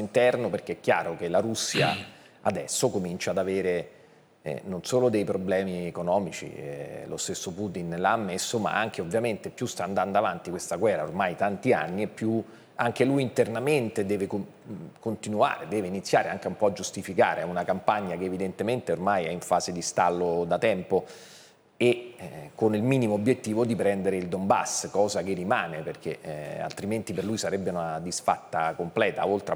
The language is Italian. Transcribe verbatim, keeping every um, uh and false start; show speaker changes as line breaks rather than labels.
interno, perché è chiaro che la Russia adesso comincia ad avere eh, non solo dei problemi economici, eh, lo stesso Putin l'ha ammesso, ma anche ovviamente più sta andando avanti questa guerra ormai tanti anni e più anche lui internamente deve con- continuare, deve iniziare anche un po' a giustificare una campagna che evidentemente ormai è in fase di stallo da tempo e eh, con il minimo obiettivo di prendere il Donbass, cosa che rimane perché eh, altrimenti per lui sarebbe una disfatta completa, oltre a